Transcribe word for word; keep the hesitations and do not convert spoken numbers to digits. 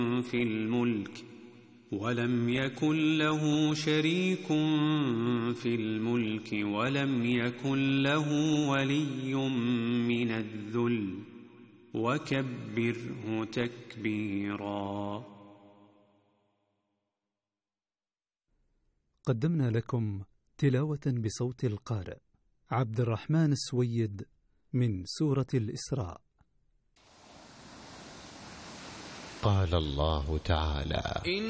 في الملك ولم يكن له شريك في الملك ولم يكن له ولي من الذل وكبره تكبيرا. قدمنا لكم تلاوة بصوت القارئ عبد الرحمن السويد من سورة الإسراء. قال الله تعالى: